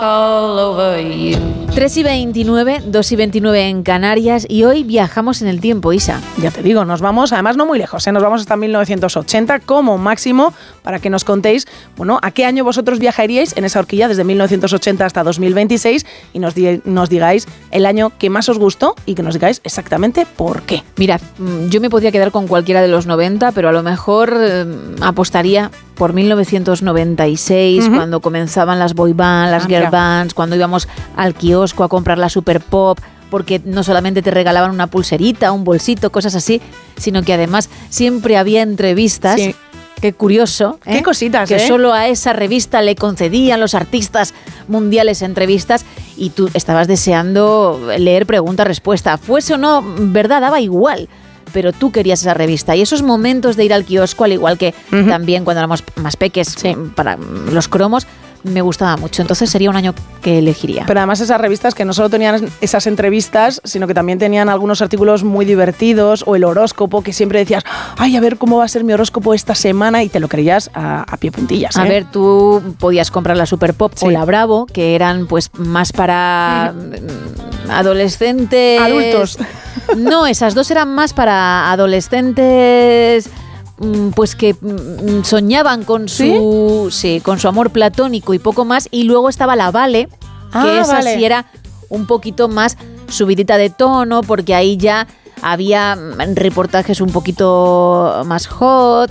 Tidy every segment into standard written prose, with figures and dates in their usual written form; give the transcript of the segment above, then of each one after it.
All over you. 3:29, 2:29 en Canarias y hoy viajamos en el tiempo, Isa. Ya te digo, nos vamos, además no muy lejos, nos vamos hasta 1980 como máximo para que nos contéis, bueno, a qué año vosotros viajaríais en esa horquilla desde 1980 hasta 2026 y nos digáis el año que más os gustó y que nos digáis exactamente por qué. Mira, yo me podría quedar con cualquiera de los 90, pero a lo mejor apostaría por 1996, cuando comenzaban las boy bands, las girl bands, cuando íbamos al kiosco a comprar la Super Pop, porque no solamente te regalaban una pulserita, un bolsito, cosas así, sino que además siempre había entrevistas. Sí. Qué curioso, ¿eh? Qué cositas, que solo a esa revista le concedían los artistas mundiales entrevistas y tú estabas deseando leer pregunta-respuesta. Fuese o no, verdad, daba igual. Pero tú querías esa revista. Y esos momentos de ir al kiosco, al igual que también cuando éramos más peques, para los cromos, me gustaba mucho. Entonces sería un año que elegiría. Pero además esas revistas que no solo tenían esas entrevistas, sino que también tenían algunos artículos muy divertidos, o el horóscopo, que siempre decías, ay, a ver cómo va a ser mi horóscopo esta semana, y te lo creías a pie puntillas. A ver, tú podías comprar la Super Pop o la Bravo, que eran pues más para adolescentes. Adultos. No, esas dos eran más para adolescentes, pues que soñaban con su con su amor platónico y poco más. Y luego estaba la Vale, que esa sí era un poquito más subidita de tono, porque ahí ya había reportajes un poquito más hot.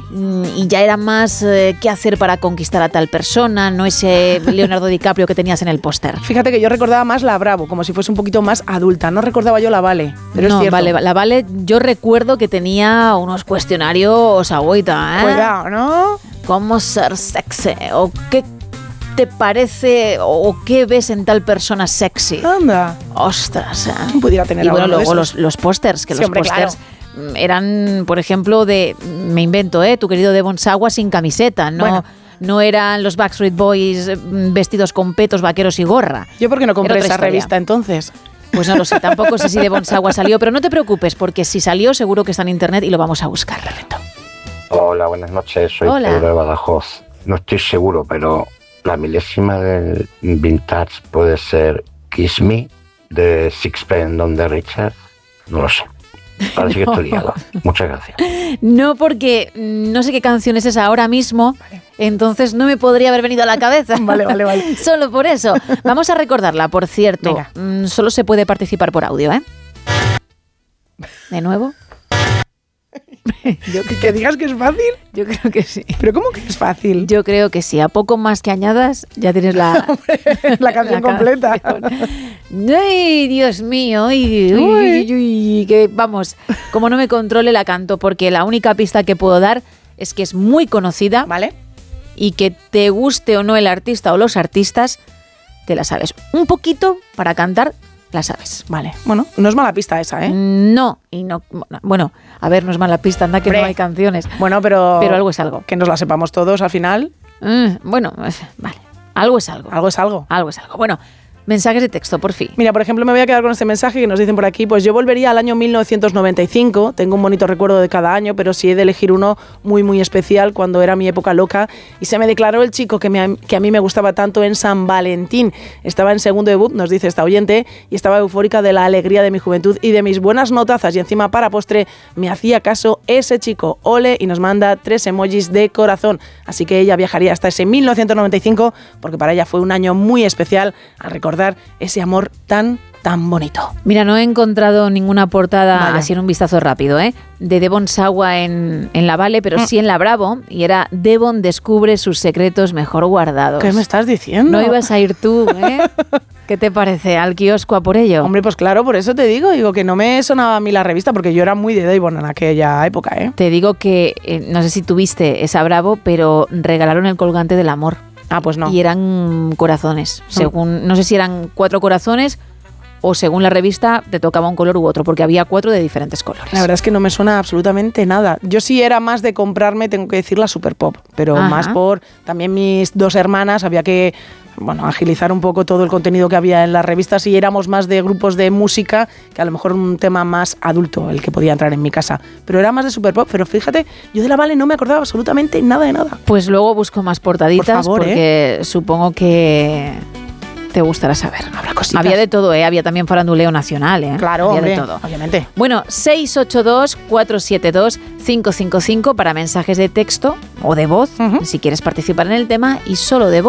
Y ya era más qué hacer para conquistar a tal persona, no ese Leonardo DiCaprio que tenías en el póster. Fíjate que yo recordaba más la Bravo, como si fuese un poquito más adulta. No recordaba yo la Vale, pero no, es cierto. Vale, la Vale yo recuerdo que tenía unos cuestionarios agüita, ¿eh? Cuidado, ¿no? ¿Cómo ser sexy? ¿O qué te parece o qué ves en tal persona sexy? Anda. Ostras, ¿eh? Pudiera tener. Y bueno, luego los pósters, que sí, los pósters eran, por ejemplo, me invento, tu querido Devon Sawa sin camiseta, ¿no? Bueno. No eran los Backstreet Boys vestidos con petos, vaqueros y gorra. ¿Yo por qué no compré esa revista entonces? Pues no lo sé, tampoco sé si Devon Sawa salió, pero no te preocupes, porque si salió seguro que está en internet y lo vamos a buscar, Rebeto. Hola, buenas noches, soy Pedro de Badajoz. No estoy seguro, pero la milésima del vintage puede ser Kiss Me, de Sixpence None the Richer. No lo sé. Ahora sí que estoy liado. Muchas gracias. No, porque no sé qué canción es esa ahora mismo, entonces no me podría haber venido a la cabeza. Vale. Solo por eso. Vamos a recordarla, por cierto. Solo se puede participar por audio, ¿eh? ¿De nuevo? ¿Que digas que es fácil? Yo creo que sí. ¿Pero cómo que es fácil? Yo creo que sí. A poco más que añadas, ya tienes la canción completa. ¡Ay, Dios mío! Uy, que vamos, como no me controle la canto, porque la única pista que puedo dar es que es muy conocida. ¿Vale? Y que te guste o no el artista o los artistas, te la sabes. Un poquito para cantar, la sabes. Vale. Bueno, no es mala pista esa, ¿eh? No, y no. Bueno, a ver, no es mala pista, anda que no hay canciones. Bueno, pero algo es algo. Que nos la sepamos todos al final. Bueno, vale. Algo es algo. Algo es algo. Algo es algo. Bueno, mensajes de texto, por fin. Mira, por ejemplo, me voy a quedar con este mensaje que nos dicen por aquí. Pues yo volvería al año 1995. Tengo un bonito recuerdo de cada año, pero sí he de elegir uno muy, muy especial cuando era mi época loca. Y se me declaró el chico que a mí me gustaba tanto en San Valentín. Estaba en segundo debut, nos dice esta oyente, y estaba eufórica de la alegría de mi juventud y de mis buenas notazas. Y encima, para postre, me hacía caso ese chico. Ole, y nos manda 3 emojis de corazón. Así que ella viajaría hasta ese 1995, porque para ella fue un año muy especial al recordar ese amor tan bonito. Mira, no he encontrado ninguna portada así en un vistazo rápido, de Devon Sawa en la Vale, pero sí en la Bravo, y era Devon descubre sus secretos mejor guardados. ¿Qué me estás diciendo? No ibas a ir tú, ¿Qué te parece? ¿Al kiosco a por ello? Hombre, pues claro, por eso te digo que no me sonaba a mí la revista, porque yo era muy de Devon en aquella época, Te digo que, no sé si tuviste esa Bravo, pero regalaron el colgante del amor. Pues no. Y eran corazones. Según, no sé si eran 4 corazones o según la revista te tocaba un color u otro, porque había 4 de diferentes colores. La verdad es que no me suena absolutamente nada. Yo sí era más de comprarme, tengo que decir, la Super Pop, pero más por también mis 2 hermanas, había que agilizar un poco todo el contenido que había en las revistas, y éramos más de grupos de música que a lo mejor un tema más adulto el que podía entrar en mi casa, pero era más de Super Pop. Pero fíjate, yo de la Vale no me acordaba absolutamente nada de nada. Pues luego busco más portaditas, por favor, porque supongo que te gustará saber. Habrá cositas. Había de todo, había también faranduleo nacional. Claro, había hombre, de todo. obviamente. Bueno, 682-472-555 para mensajes de texto o de voz, si quieres participar en el tema, y solo de voz.